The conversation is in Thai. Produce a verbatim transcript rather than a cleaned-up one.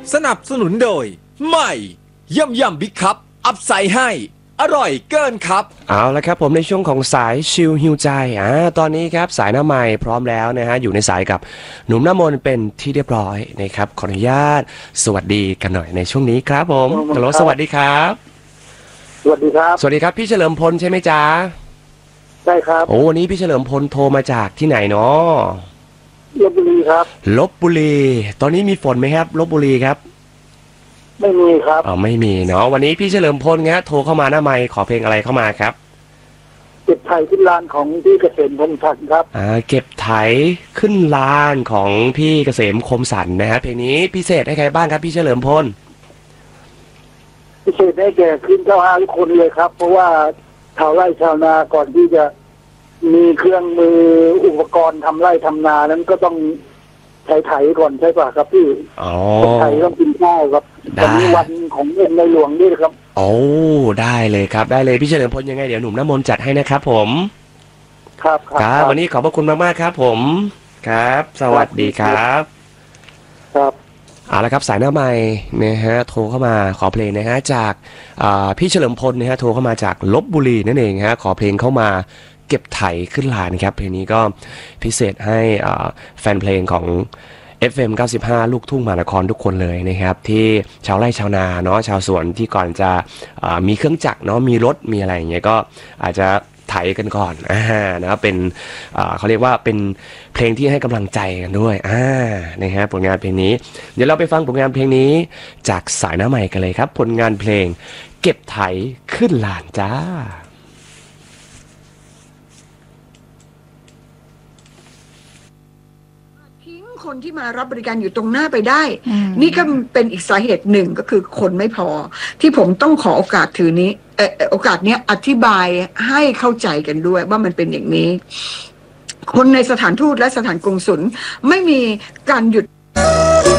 สนับสนุนโดยใหม่ย่ำยำบิ๊กคัพอัพไซด์ให้อร่อยเกินครับเอาละครับผมในช่วงของสายชิลฮิวใจอ่าตอนนี้ครับสายหน้าใหม่พร้อมแล้วนะฮะอยู่ในสายกับหนุ่มหน้ามนเป็นที่เรียบร้อยนะครับขออนุญาตสวัสดีกันหน่อยในช่วงนี้ครับผมฮัลโหลสวัสดีครับสวัสดีครับสวัสดีครับพี่เฉลิมพลใช่ไหมจ๊ะใช่ครับโอ้วันนี้พี่เฉลิมพลโทรมาจากที่ไหนเนาะลพบุรีครับลพบุรีตอนนี้มีฝนไหมครับลพบุรีครับไม่มีครับอ๋อไม่มีเนาะวันนี้พี่เฉลิมพลครับโทรเข้ามาหน้าไมค์ขอเพลงอะไรเข้ามาครับเก็บไถขึ้นลานของพี่เกษมคมสันครับอ่าเก็บไถขึ้นลานของพี่เกษมคมสันนะฮะเพลงนี้พิเศษให้ใครบ้างครับพี่เฉลิมพลพิเศษให้แก่ขึ้นเจ้าห้าทุกคนเลยครับเพราะว่าชาวไร่ชาวนาก่อนที่จะมีเครื่องมืออุปกรณ์ทำไร่ทำนานั้นก็ต้องใช้ไถก่อนใช่ป่ะครับพี่อ๋อไถต้องกินข้าวครับวันนี้วันของเงินในหลวงนี่ครับโอ้ได้เลยครับได้เลยพี่เฉลิมพลยังไงเดี๋ยวหนุ่มน้ำมนต์จัดให้นะครับผมครับครับวันนี้ขอบพระคุณมากๆครับผมครับสวัสดีครับครับเอาละครับสายหน้าใหม่นะฮะโทรเข้ามาขอเพลงนะฮะจากพี่เฉลิมพลนะฮะโทรเข้ามาจากลพบุรีนั่นเองฮะขอเพลงเข้ามาเก็บไถขึ้นลานครับเพลงนี้ก็พิเศษให้แฟนเพลงของ เอฟ เอ็ม เก้าสิบห้า ลูกทุ่งมหานครทุกคนเลยนะครับที่ชาวไร่ชาวนาเนาะชาวสวนที่ก่อนจะมีเครื่องจักรเนาะมีรถมีอะไรอย่างเงี้ยก็อาจจะไถกันก่อนอ่านะเป็นเขาเรียกว่าเป็นเพลงที่ให้กำลังใจกันด้วยอ่านะฮะผลงานเพลงนี้เดี๋ยวเราไปฟังผลงานเพลงนี้จากสายหน้าใหม่กันเลยครับผลงานเพลงเก็บไถขึ้นลานจ้าคนที่มารับบริการอยู่ตรงหน้าไปได้นี่ก็เป็นอีกสาเหตุหนึ่งก็คือคนไม่พอที่ผมต้องขอโอกาสถือนี้เออโอกาสเนี้ยอธิบายให้เข้าใจกันด้วยว่ามันเป็นอย่างนี้คนในสถานทูตและสถานกงสุลไม่มีการหยุด